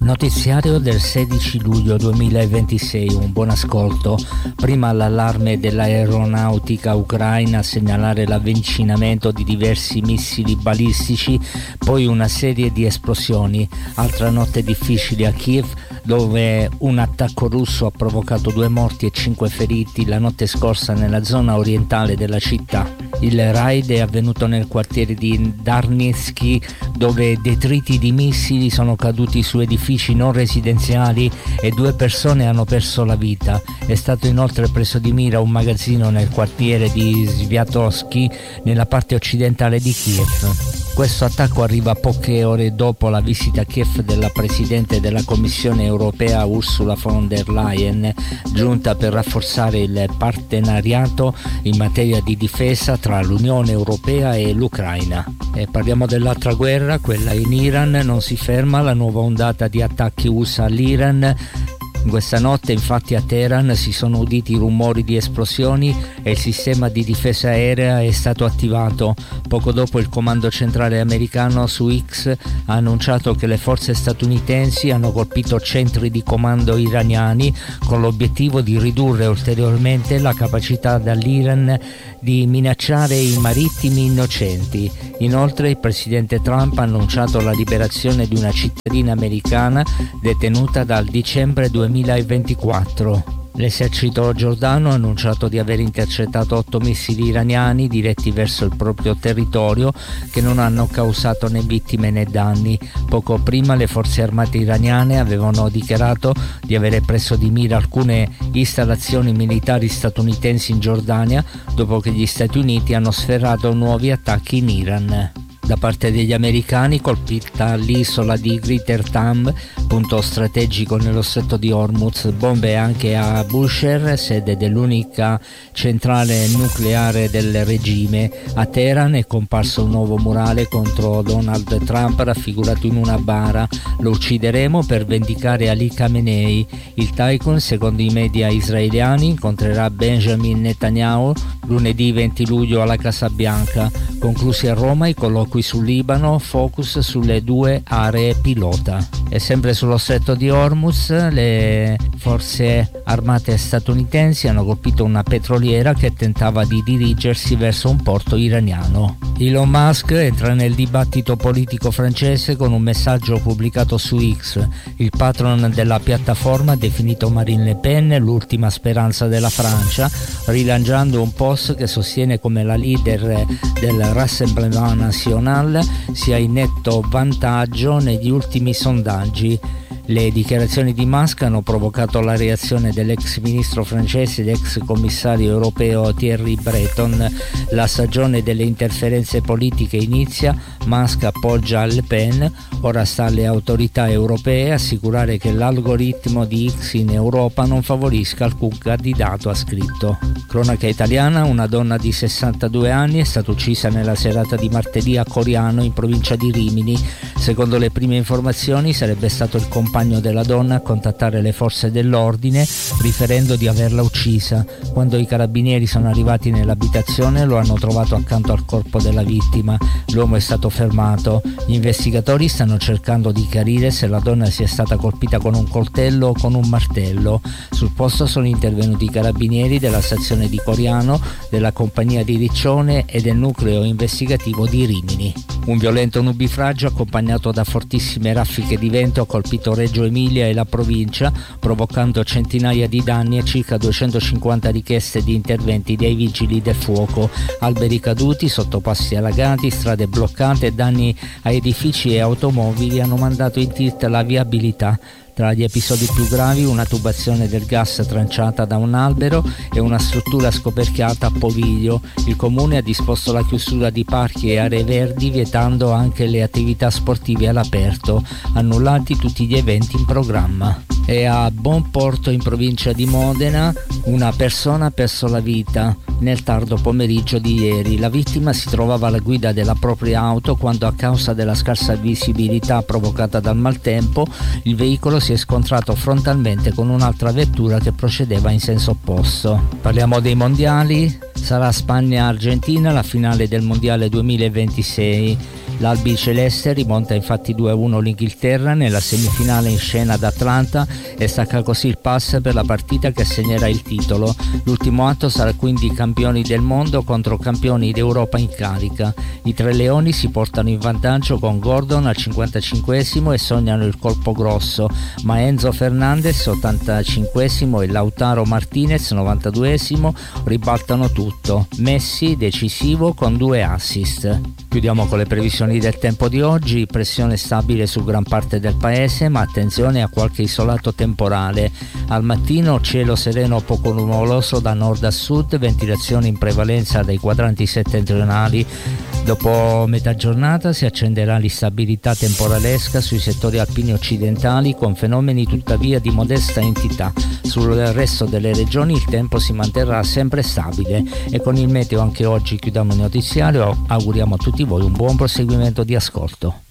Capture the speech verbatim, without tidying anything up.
Notiziario del sedici luglio duemilaventisei, un buon ascolto. Prima l'allarme dell'aeronautica ucraina a segnalare l'avvicinamento di diversi missili balistici, poi una serie di esplosioni. Altra notte difficile a Kiev, dove un attacco russo ha provocato due morti e cinque feriti la notte scorsa nella zona orientale della città. Il raid è avvenuto nel quartiere di Darnitsky, dove detriti di missili sono caduti su edifici non residenziali e due persone hanno perso la vita. È stato inoltre preso di mira un magazzino nel quartiere di Sviatowski, nella parte occidentale di Kiev. Questo attacco arriva poche ore dopo la visita a Kiev della Presidente della Commissione europea Ursula von der Leyen, giunta per rafforzare il partenariato in materia di difesa tra l'Unione Europea e l'Ucraina. E parliamo dell'altra guerra, quella in Iran. Non si ferma la nuova ondata di attacchi U S A all'Iran. Questa notte infatti a Teheran si sono uditi rumori di esplosioni e il sistema di difesa aerea è stato attivato. Poco dopo il comando centrale americano su X ha annunciato che le forze statunitensi hanno colpito centri di comando iraniani con l'obiettivo di ridurre ulteriormente la capacità dell'Iran di minacciare i marittimi innocenti. Inoltre il presidente Trump ha annunciato la liberazione di una cittadina americana detenuta dal dicembre duemilaventiquattro. L'esercito giordano ha annunciato di aver intercettato otto missili iraniani diretti verso il proprio territorio che non hanno causato né vittime né danni. Poco prima le forze armate iraniane avevano dichiarato di avere preso di mira alcune installazioni militari statunitensi in Giordania dopo che gli Stati Uniti hanno sferrato nuovi attacchi in Iran. Da parte degli americani, colpita l'isola di Greater Tam, punto strategico nello stretto di Hormuz, bombe anche a Bushehr, sede dell'unica centrale nucleare del regime. A Teheran è comparso un nuovo murale contro Donald Trump raffigurato in una bara. Lo uccideremo per vendicare Ali Khamenei. Il tycoon, secondo i media israeliani, incontrerà Benjamin Netanyahu lunedì venti luglio alla Casa Bianca. Conclusi a Roma i colloqui sul Libano, focus sulle due aree pilota. E sempre sullo stretto di Hormuz le forze armate statunitensi hanno colpito una petroliera che tentava di dirigersi verso un porto iraniano. Elon Musk entra nel dibattito politico francese con un messaggio pubblicato su X. Il patron della piattaforma ha definito Marine Le Pen l'ultima speranza della Francia, rilanciando un post che sostiene come la leader del Rassemblement National sia in netto vantaggio negli ultimi sondaggi. Le dichiarazioni di Musk hanno provocato la reazione dell'ex ministro francese ed ex commissario europeo Thierry Breton. La stagione delle interferenze politiche inizia, Musk appoggia Le Pen, ora sta alle autorità europee assicurare che l'algoritmo di X in Europa non favorisca alcun candidato, ha scritto. Cronaca italiana, una donna di sessantadue anni è stata uccisa nella serata di martedì a Coriano in provincia di Rimini. Secondo le prime informazioni sarebbe stato il compagno della donna a contattare le forze dell'ordine riferendo di averla uccisa. Quando i carabinieri sono arrivati nell'abitazione lo hanno trovato accanto al corpo della vittima. L'uomo è stato fermato. Gli investigatori stanno cercando di chiarire se la donna sia stata colpita con un coltello o con un martello. Sul posto sono intervenuti i carabinieri della stazione di Coriano, della compagnia di Riccione e del nucleo investigativo di Rimini. Un violento nubifragio accompagnato da fortissime raffiche di vento ha colpito Reggio Emilia e la provincia, provocando centinaia di danni e circa duecentocinquanta richieste di interventi dei vigili del fuoco. Alberi caduti, sottopassi allagati, strade bloccate e danni a edifici e automobili hanno mandato in tilt la viabilità. Tra gli episodi più gravi una tubazione del gas tranciata da un albero e una struttura scoperchiata a Poviglio. Il comune ha disposto la chiusura di parchi e aree verdi, vietando anche le attività sportive all'aperto, annullati tutti gli eventi in programma. E a Bonporto, in provincia di Modena, una persona ha perso la vita nel tardo pomeriggio di ieri. La vittima si trovava alla guida della propria auto quando, a causa della scarsa visibilità provocata dal maltempo, il veicolo si è scontrato frontalmente con un'altra vettura che procedeva in senso opposto. Parliamo dei mondiali. Sarà Spagna-Argentina la finale del mondiale duemilaventisei. L'Albi celeste rimonta infatti due a uno l'Inghilterra nella semifinale in scena ad Atlanta e stacca così il pass per la partita che segnerà il titolo. L'ultimo atto sarà quindi campioni del mondo contro campioni d'Europa in carica. I tre leoni si portano in vantaggio con Gordon al cinquantacinquesimo e sognano il colpo grosso, ma Enzo Fernandez ottantacinquesimo e Lautaro Martinez novantaduesimo ribaltano tutto. Messi decisivo con due assist. Chiudiamo con le previsioni del tempo di oggi. Pressione stabile su gran parte del paese, ma attenzione a qualche isolato temporale. Al mattino cielo sereno poco nuvoloso da nord a sud, ventilazione in prevalenza dai quadranti settentrionali. Dopo metà giornata si accenderà l'instabilità temporalesca sui settori alpini occidentali, con fenomeni tuttavia di modesta entità. Sul resto delle regioni il tempo si manterrà sempre stabile. E con il meteo anche oggi chiudiamo il notiziario. Auguriamo a tutti voi un buon proseguimento di ascolto.